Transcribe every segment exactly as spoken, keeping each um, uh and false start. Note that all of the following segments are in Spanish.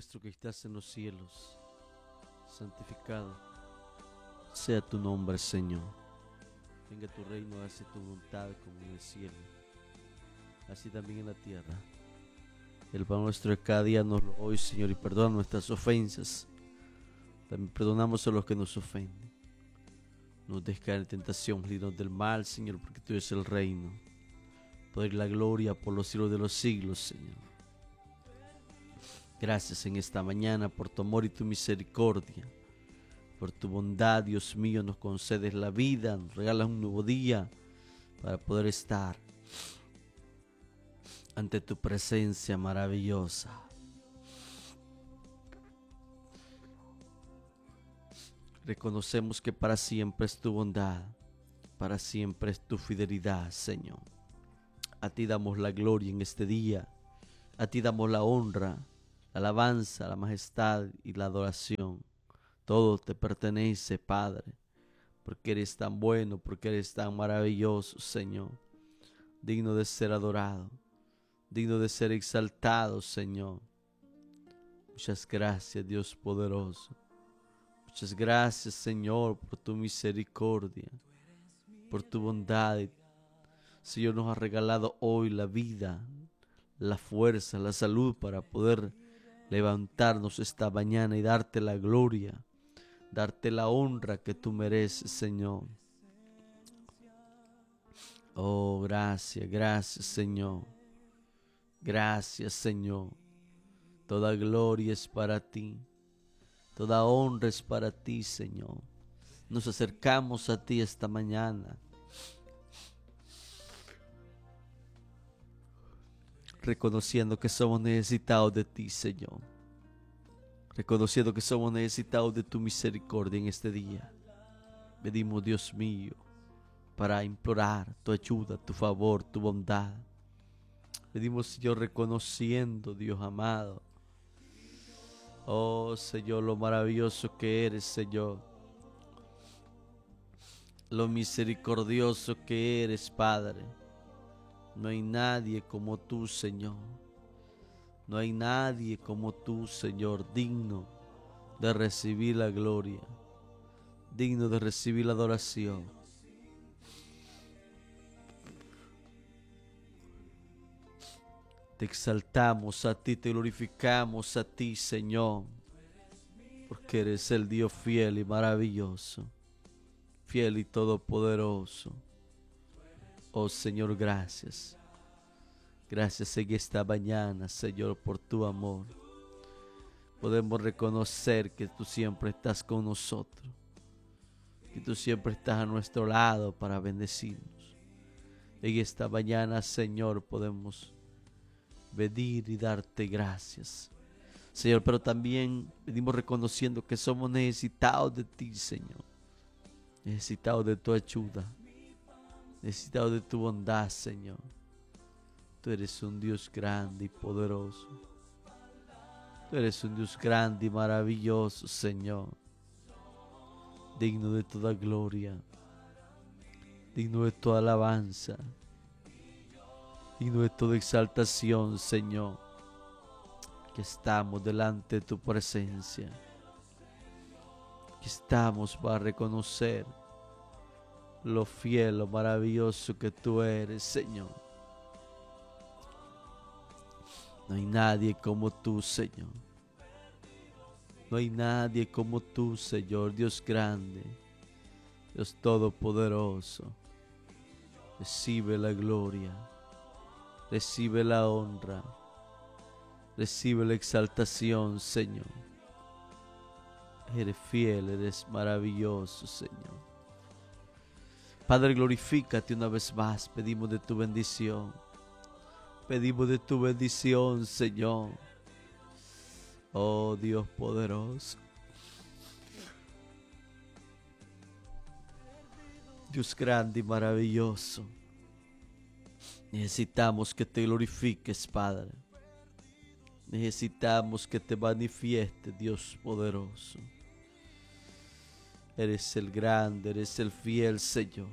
nuestro que estás en los cielos, santificado sea tu nombre, Señor. Venga tu reino, hace tu voluntad como en el cielo, así también en la tierra. El pan nuestro de cada día nos lo hoy, Señor, y perdona nuestras ofensas. También perdonamos a los que nos ofenden. No nos dejes caer en tentación, líbranos del mal, Señor, porque tú eres el reino, poder y la gloria por los siglos de los siglos, Señor. Gracias en esta mañana por tu amor y tu misericordia. Por tu bondad, Dios mío, nos concedes la vida, nos regalas un nuevo día para poder estar ante tu presencia maravillosa. Reconocemos que para siempre es tu bondad, para siempre es tu fidelidad, Señor. A ti damos la gloria en este día, a ti damos la honra, la alabanza, la majestad y la adoración. Todo te pertenece, Padre, porque eres tan bueno, porque eres tan maravilloso, Señor, digno de ser adorado, digno de ser exaltado, Señor. Muchas gracias, Dios poderoso. Muchas gracias, Señor, por tu misericordia, por tu bondad. Señor, nos ha regalado hoy la vida, la fuerza, la salud para poder levantarnos esta mañana y darte la gloria, darte la honra que tú mereces, Señor. Oh, gracias, gracias, Señor. Gracias, Señor. Toda gloria es para ti. Toda honra es para ti, Señor. Nos acercamos a ti esta mañana, reconociendo que somos necesitados de ti, Señor. Reconociendo que somos necesitados de tu misericordia en este día. Pedimos, Dios mío, para implorar tu ayuda, tu favor, tu bondad. Pedimos, Señor, reconociendo, Dios amado, oh, Señor, lo maravilloso que eres, Señor. Lo misericordioso que eres, Padre. No hay nadie como tú, Señor. No hay nadie como tú, Señor, digno de recibir la gloria, digno de recibir la adoración. Te exaltamos a ti, te glorificamos a ti, Señor, porque eres el Dios fiel y maravilloso, fiel y todopoderoso. Oh, Señor, gracias. Gracias en esta mañana, Señor, por tu amor. Podemos reconocer que tú siempre estás con nosotros, que tú siempre estás a nuestro lado para bendecirnos. En esta mañana, Señor, podemos venir y darte gracias, Señor, pero también venimos reconociendo que somos necesitados de ti, Señor, necesitados de tu ayuda, necesitados de tu bondad, Señor. Tú eres un Dios grande y poderoso. Tú eres un Dios grande y maravilloso, Señor, digno de toda gloria, digno de toda alabanza, digno de toda exaltación, Señor, que estamos delante de tu presencia, que estamos para reconocer lo fiel, lo maravilloso que tú eres, Señor. No hay nadie como tú, Señor. No hay nadie como tú, Señor, Dios grande, Dios todopoderoso. Recibe la gloria, recibe la honra, recibe la exaltación, Señor. Eres fiel, eres maravilloso, Señor. Padre, glorifícate una vez más. Pedimos de tu bendición. Pedimos de tu bendición, Señor. Oh, Dios poderoso. Dios grande y maravilloso. Necesitamos que te glorifiques, Padre. Necesitamos que te manifiestes, Dios poderoso. Eres el grande, eres el fiel, Señor.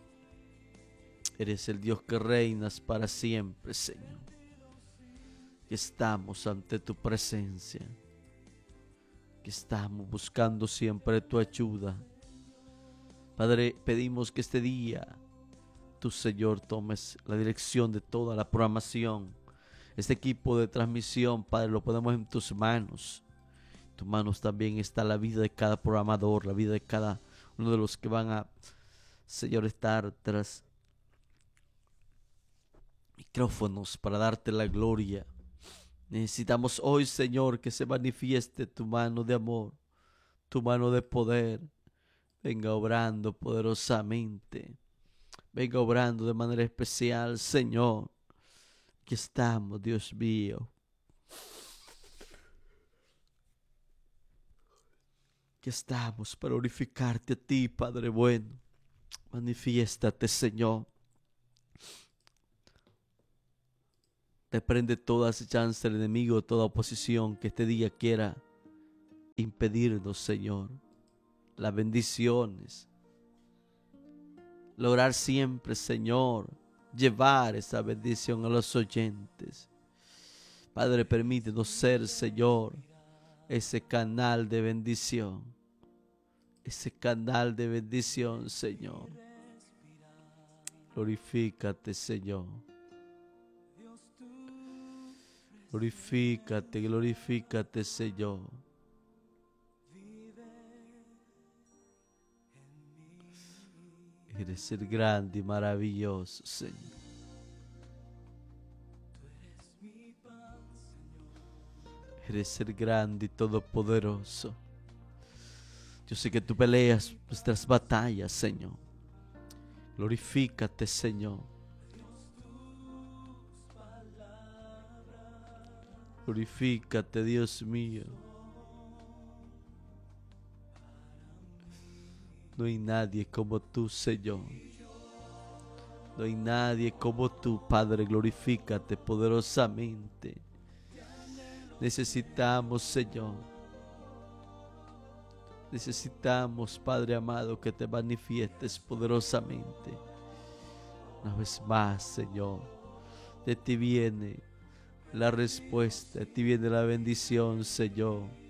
Eres el Dios que reinas para siempre, Señor. que estamos ante tu presencia, que estamos buscando siempre tu ayuda. Padre, pedimos que este día tú, Señor, tomes la dirección de toda la programación. Este equipo de transmisión, Padre, lo ponemos en tus manos. En tus manos también está la vida de cada programador, la vida de cada uno de los que van a, Señor, estar tras micrófonos para darte la gloria. Necesitamos hoy, Señor, que se manifieste tu mano de amor, tu mano de poder. Venga obrando poderosamente. Venga obrando de manera especial, Señor. Aquí estamos, Dios mío. Aquí estamos para glorificarte a ti, Padre bueno. Manifiéstate, Señor. Reprende toda acechanza del enemigo, toda oposición que este día quiera impedirnos, Señor, las bendiciones. Lograr siempre, Señor, llevar esa bendición a los oyentes. Padre, permítenos ser, Señor, ese canal de bendición. Ese canal de bendición, Señor. Glorifícate, Señor. Glorifícate, glorifícate, Señor. Eres el grande y maravilloso, Señor. Eres el grande y todopoderoso. Yo sé que tú peleas nuestras batallas, Señor. Glorifícate, Señor. Glorifícate, Dios mío. No hay nadie como tú, Señor. No hay nadie como tú, Padre. Glorifícate poderosamente. Necesitamos, Señor. Necesitamos, Padre amado, que te manifiestes poderosamente. Una vez más, Señor. De ti viene la respuesta. De ti viene la bendición, Señor.